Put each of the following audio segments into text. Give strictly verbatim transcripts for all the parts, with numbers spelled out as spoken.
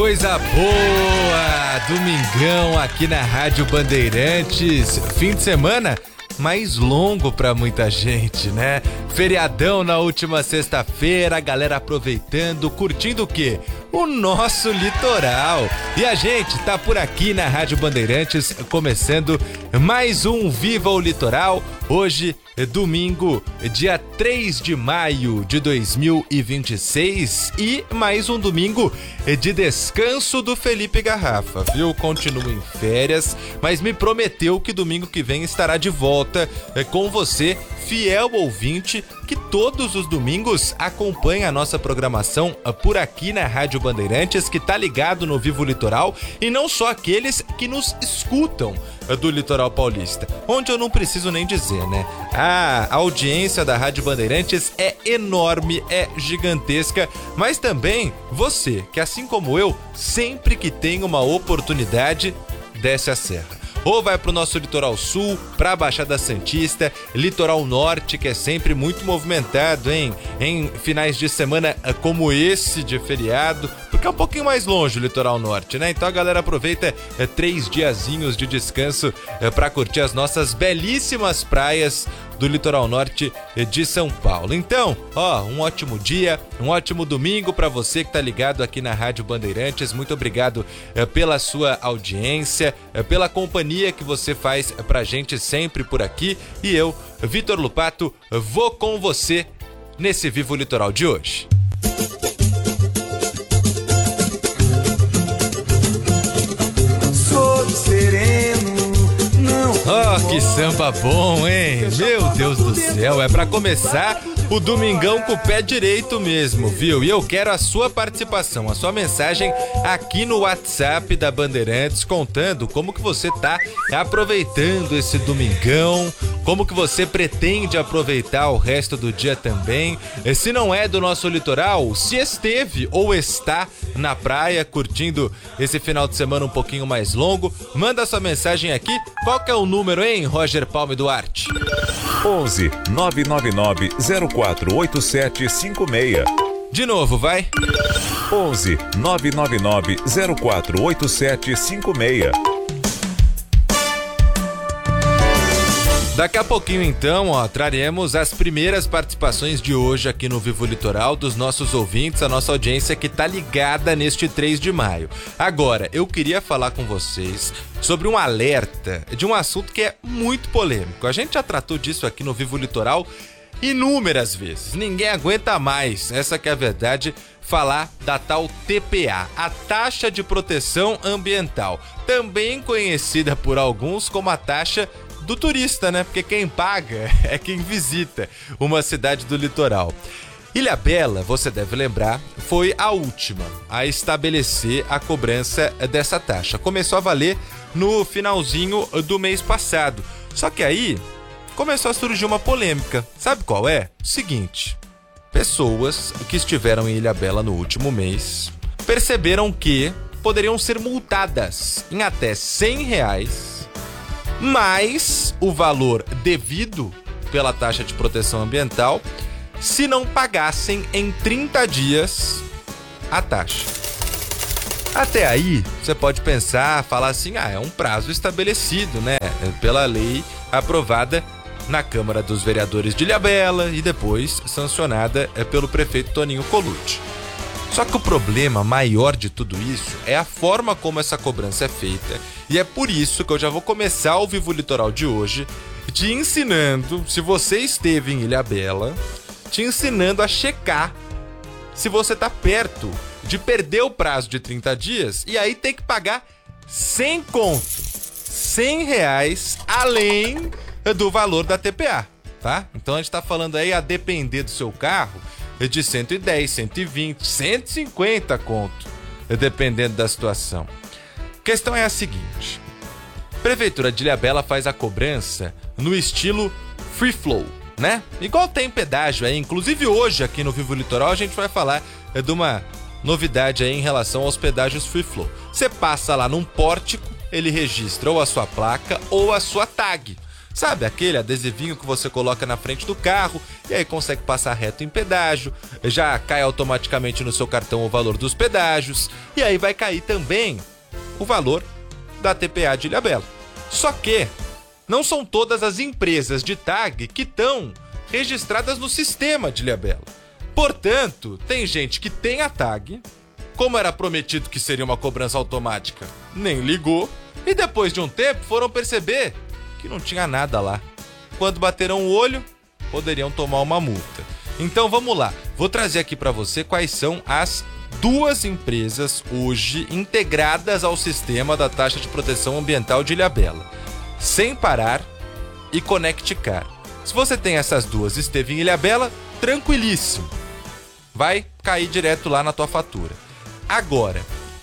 coisa boa! Domingão aqui na Rádio Bandeirantes. Fim de semana mais longo pra muita gente, né? Feriadão na última sexta-feira, a galera aproveitando, curtindo o quê? O nosso litoral. E a gente tá por aqui na Rádio Bandeirantes, começando mais um Viva o Litoral. Hoje, domingo, dia três de maio de dois mil e vinte e seis, e mais um domingo de descanso do Felipe Garrafa, viu? Continua em férias, mas me prometeu que domingo que vem estará de volta com você, fiel ouvinte, que todos os domingos acompanha a nossa programação por aqui na Rádio Bandeirantes, que tá ligado no Vivo Litoral, e não só aqueles que nos escutam do Litoral Paulista, onde eu não preciso nem dizer, né? A audiência da Rádio Bandeirantes é enorme, é gigantesca, mas também você, que assim como eu, sempre que tem uma oportunidade, desce a serra. Ou vai pro nosso litoral sul, pra Baixada Santista, litoral norte, que é sempre muito movimentado, hein? Em finais de semana como esse de feriado, porque é um pouquinho mais longe o litoral norte, né? Então a galera aproveita é, três diazinhos de descanso é, pra curtir as nossas belíssimas praias do litoral norte de São Paulo. Então, ó, um ótimo dia, um ótimo domingo pra você que tá ligado aqui na Rádio Bandeirantes. Muito obrigado é, pela sua audiência, é, pela companhia que você faz pra gente sempre por aqui. E eu, Vitor Lupato, vou com você nesse Vivo Litoral de hoje. Sou sereno. Oh, que samba bom, hein? Meu Deus do céu, é pra começar o domingão com o pé direito mesmo, viu? E eu quero a sua participação, a sua mensagem aqui no WhatsApp da Bandeirantes, contando como que você tá aproveitando esse domingão, como que você pretende aproveitar o resto do dia também. Se não é do nosso litoral, se esteve ou está na praia curtindo esse final de semana um pouquinho mais longo, manda sua mensagem aqui. Qual que é o número, hein, Roger Palme Duarte? onze nove nove nove zero quatro oito sete cinco seis. De novo, vai. onze nove nove nove zero quatro oito sete cinco seis. Daqui a pouquinho, então, ó, traremos as primeiras participações de hoje aqui no Vivo Litoral dos nossos ouvintes, a nossa audiência que tá ligada neste três de maio. Agora, eu queria falar com vocês sobre um alerta de um assunto que é muito polêmico. A gente já tratou disso aqui no Vivo Litoral inúmeras vezes. Ninguém aguenta mais, essa que é a verdade, falar da tal T P A, a Taxa de Proteção Ambiental, também conhecida por alguns como a taxa do turista, né? Porque quem paga é quem visita uma cidade do litoral. Ilhabela, você deve lembrar, foi a última a estabelecer a cobrança dessa taxa. Começou a valer no finalzinho do mês passado. Só que aí começou a surgir uma polêmica. Sabe qual é? O seguinte: pessoas que estiveram em Ilhabela no último mês perceberam que poderiam ser multadas em até cem reais, mais o valor devido pela taxa de proteção ambiental, se não pagassem em trinta dias a taxa. Até aí, você pode pensar, falar assim, ah, é um prazo estabelecido, né, pela lei aprovada na Câmara dos Vereadores de Ilhabela e depois sancionada pelo prefeito Toninho Colucci. Só que o problema maior de tudo isso é a forma como essa cobrança é feita, e é por isso que eu já vou começar o Vivo Litoral de hoje te ensinando, se você esteve em Ilhabela, te ensinando a checar se você tá perto de perder o prazo de trinta dias e aí tem que pagar cem conto, cem reais além do valor da T P A, tá? Então a gente tá falando aí, a depender do seu carro, de cento e dez, cento e vinte, cento e cinquenta conto, dependendo da situação. A questão é a seguinte: a Prefeitura de Ilhabela faz a cobrança no estilo free flow, né? Igual tem pedágio aí, inclusive hoje aqui no Vivo Litoral a gente vai falar de uma novidade aí em relação aos pedágios free flow. Você passa lá num pórtico, ele registra ou a sua placa ou a sua tag. Sabe aquele adesivinho que você coloca na frente do carro e aí consegue passar reto em pedágio, já cai automaticamente no seu cartão o valor dos pedágios e aí vai cair também o valor da T P A de Ilhabela. Só que não são todas as empresas de tag que estão registradas no sistema de Ilhabela. Portanto, tem gente que tem a tag, como era prometido que seria uma cobrança automática, nem ligou, e depois de um tempo foram perceber que não tinha nada lá. Quando bateram o olho, poderiam tomar uma multa. Então vamos lá, vou trazer aqui para você quais são as duas empresas hoje integradas ao sistema da taxa de proteção ambiental de Ilhabela: Sem Parar e Conectcar. Se você tem essas duas e esteve em Ilhabela, tranquilíssimo, vai cair direto lá na tua fatura. Agora,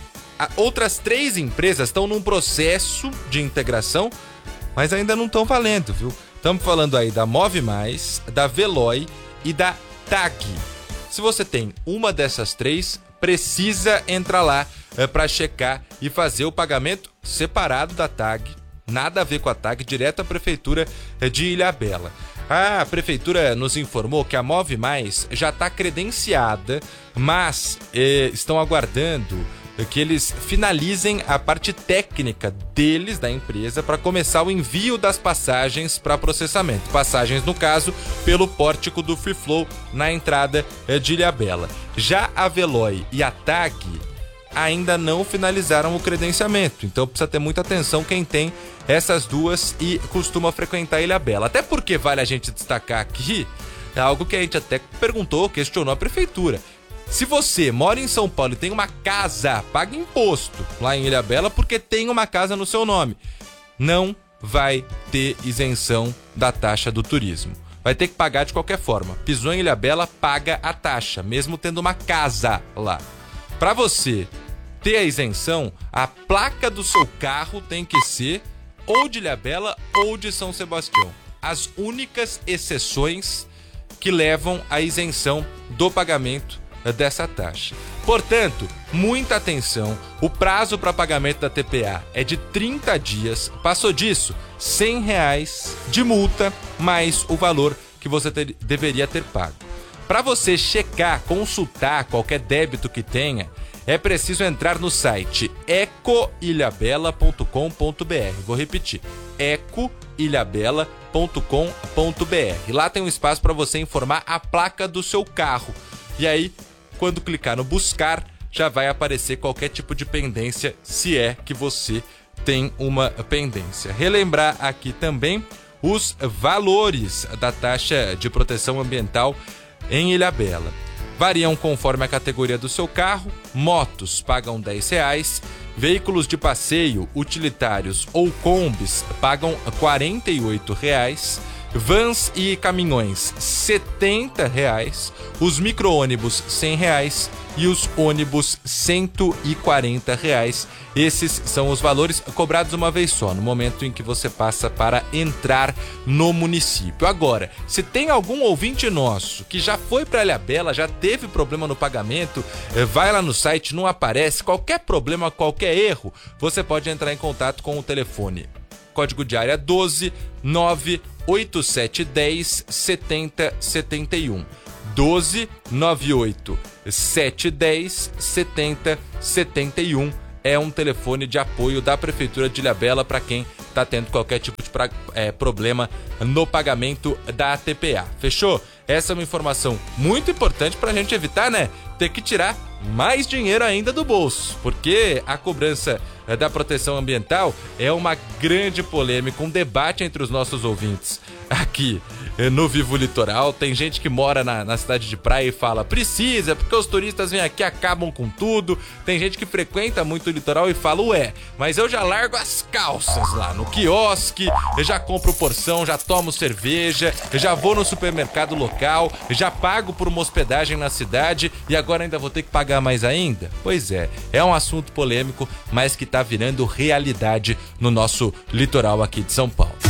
outras três empresas estão num processo de integração, mas ainda não estão valendo, viu? Estamos falando aí da Move Mais, da Veloy e da Tag. Se você tem uma dessas três, precisa entrar lá é, para checar e fazer o pagamento separado da Tag. Nada a ver com a Tag, direto à Prefeitura de Ilhabela. A Prefeitura nos informou que a Move Mais já está credenciada, mas eh, estão aguardando que eles finalizem a parte técnica deles, da empresa, para começar o envio das passagens para processamento. Passagens, no caso, pelo pórtico do Free Flow na entrada de Ilhabela. Já a Veloy e a Tag ainda não finalizaram o credenciamento, então precisa ter muita atenção quem tem essas duas e costuma frequentar Ilhabela. Até porque vale a gente destacar aqui algo que a gente até perguntou, questionou a Prefeitura. Se você mora em São Paulo e tem uma casa, paga imposto lá em Ilhabela porque tem uma casa no seu nome, não vai ter isenção da taxa do turismo. Vai ter que pagar de qualquer forma. Pisou em Ilhabela, paga a taxa, mesmo tendo uma casa lá. Para você ter a isenção, a placa do seu carro tem que ser ou de Ilhabela ou de São Sebastião. As únicas exceções que levam à isenção do pagamento dessa taxa. Portanto, muita atenção, o prazo para pagamento da T P A é de trinta dias, passou disso, cem reais de multa, mais o valor que você ter, deveria ter pago. Para você checar, consultar qualquer débito que tenha, é preciso entrar no site eco ilhabela ponto com ponto br. Vou repetir, eco ilhabela ponto com ponto br. Lá tem um espaço para você informar a placa do seu carro. E aí, quando clicar no buscar, já vai aparecer qualquer tipo de pendência, se é que você tem uma pendência. Relembrar aqui também os valores da taxa de proteção ambiental em Ilhabela. Variam conforme a categoria do seu carro. Motos pagam dez reais, veículos de passeio, utilitários ou combis pagam quarenta e oito reais, vans e caminhões setenta reais, os micro-ônibus cem reais e os ônibus cento e quarenta reais. Esses são os valores cobrados uma vez só, no momento em que você passa para entrar no município. Agora, se tem algum ouvinte nosso que já foi para Ilhabela, já teve problema no pagamento, vai lá no site, não aparece, qualquer problema, qualquer erro, você pode entrar em contato com o telefone. Código de área doze nove oito sete um zero sete zero sete um. doze nove oito sete um zero sete zero sete um é um telefone de apoio da Prefeitura de Ilhabela para quem está tendo qualquer tipo de pra, é, problema no pagamento da T P A. Fechou? Essa é uma informação muito importante para a gente evitar, né, ter que tirar mais dinheiro ainda do bolso, porque a cobrança da proteção ambiental é uma grande polêmica, um debate entre os nossos ouvintes aqui no Vivo Litoral. Tem gente que mora na, na cidade de praia e fala, precisa, porque os turistas vêm aqui e acabam com tudo. Tem gente que frequenta muito o litoral e fala, ué, mas eu já largo as calças lá no quiosque, eu já compro porção, já tomo cerveja, eu já vou no supermercado local, já pago por uma hospedagem na cidade e agora ainda vou ter que pagar mais ainda? Pois é, é um assunto polêmico, mas que tá virando realidade no nosso litoral aqui de São Paulo.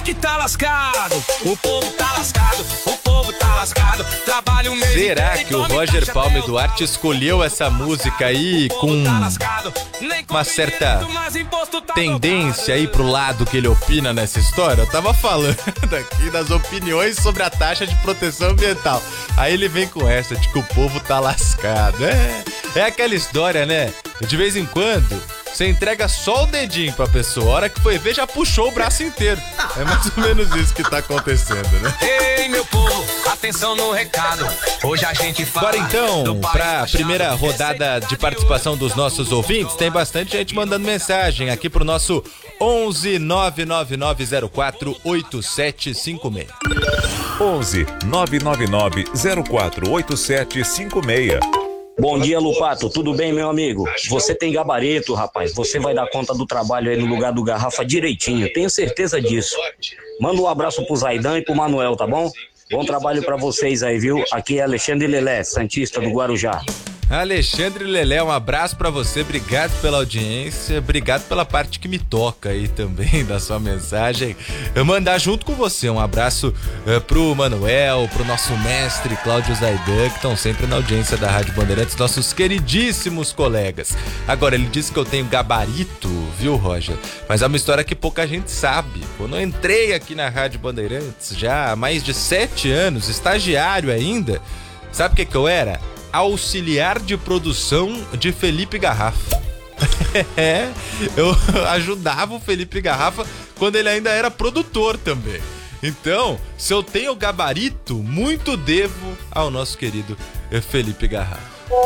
que tá lascado, o povo tá lascado, o povo tá lascado. Trabalho mesmo. Será que o Roger Palme Duarte escolheu essa música aí com uma certa tendência aí pro lado que ele opina nessa história? Eu tava falando aqui das opiniões sobre a taxa de proteção ambiental. Aí ele vem com essa de que o povo tá lascado. É, é aquela história, né? De vez em quando, você entrega só o dedinho pra pessoa. A hora que foi ver, já puxou o braço inteiro. É mais ou menos isso que tá acontecendo, né? Ei, meu povo, atenção no recado. Hoje a gente fala. Agora então, pra primeira rodada de participação dos nossos ouvintes, tem bastante gente mandando mensagem aqui pro nosso onze nove nove nove zero quatro oito sete cinco seis. onze nove nove nove zero quatro oito sete cinco seis. Bom dia, Lupato. Tudo bem, meu amigo? Você tem gabarito, rapaz. Você vai dar conta do trabalho aí no lugar do Garrafa direitinho. Tenho certeza disso. Manda um abraço pro Zaidan e pro Manuel, tá bom? Bom trabalho pra vocês aí, viu? Aqui é Alexandre Lelé, Santista do Guarujá. Alexandre Lelé, um abraço pra você, obrigado pela audiência, obrigado pela parte que me toca aí também da sua mensagem. Eu mandar junto com você um abraço uh, pro Manuel, pro nosso mestre Cláudio Zaidan, que estão sempre na audiência da Rádio Bandeirantes, nossos queridíssimos colegas. Agora, ele disse que eu tenho gabarito, viu, Roger? Mas é uma história que pouca gente sabe. Quando eu entrei aqui na Rádio Bandeirantes, já há mais de sete anos, estagiário ainda, sabe o que que eu era? Auxiliar de produção de Felipe Garrafa. É, eu ajudava o Felipe Garrafa quando ele ainda era produtor também. Então, se eu tenho gabarito, muito devo ao nosso querido Felipe Garrafa.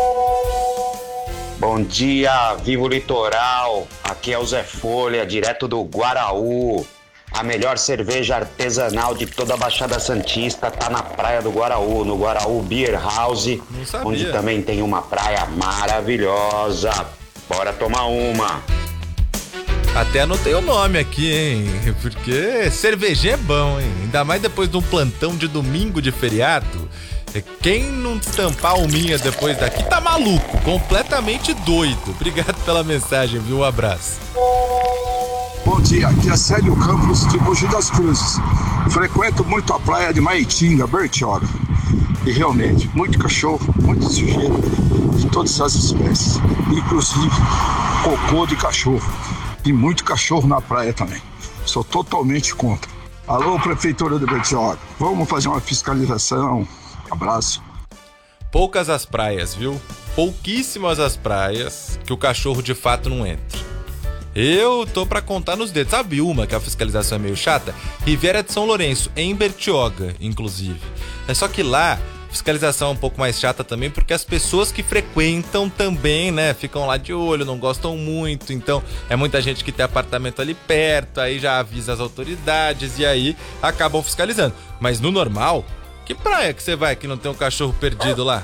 Bom dia, Vivo Litoral. Aqui é o Zé Folha, direto do Guaraú. A melhor cerveja artesanal de toda a Baixada Santista tá na praia do Guaraú, no Guaraú Beer House, onde também tem uma praia maravilhosa. Bora tomar uma. Até anotei o nome aqui, hein? Porque cervejinha é bom, hein? Ainda mais depois de um plantão de domingo de feriado. Quem não estampar o minha depois daqui tá maluco, completamente doido. Obrigado pela mensagem, viu? Um abraço. Bom dia, aqui é Célio Campos de Mogi das Cruzes. Frequento muito a praia de Maitinga, Bertioga. E realmente, muito cachorro, muita sujeira de todas as espécies. Inclusive, cocô de cachorro. E muito cachorro na praia também. Sou totalmente contra. Alô, Prefeitura de Bertioga, vamos fazer uma fiscalização. Abraço. Poucas as praias, viu? Pouquíssimas as praias que o cachorro de fato não entra. Eu tô pra contar nos dedos. Sabe uma que a fiscalização é meio chata? Riviera de São Lourenço, em Bertioga, inclusive. É só que lá, a fiscalização é um pouco mais chata também, porque as pessoas que frequentam também, né, ficam lá de olho, não gostam muito. Então, é muita gente que tem apartamento ali perto, aí já avisa as autoridades e aí acabam fiscalizando. Mas no normal, que praia que você vai que não tem um cachorro perdido lá?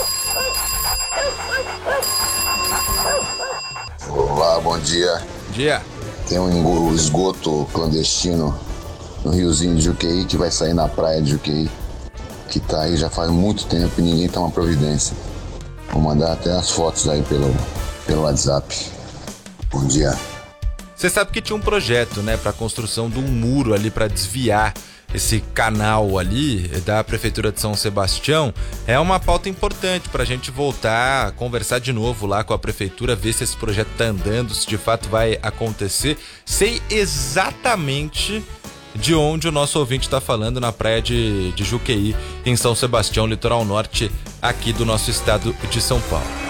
Olá, bom dia. Bom dia. Tem um esgoto clandestino no riozinho de Juqueí que vai sair na praia de Juqueí, que tá aí já faz muito tempo e ninguém toma providência. Vou mandar até as fotos aí pelo, pelo WhatsApp. Bom dia. Você sabe que tinha um projeto, né, para a construção de um muro ali para desviar esse canal ali da Prefeitura de São Sebastião. É uma pauta importante para a gente voltar a conversar de novo lá com a Prefeitura, ver se esse projeto tá andando, se de fato vai acontecer. Sei exatamente de onde o nosso ouvinte está falando, na praia de, de Juqueí, em São Sebastião, litoral norte aqui do nosso estado de São Paulo.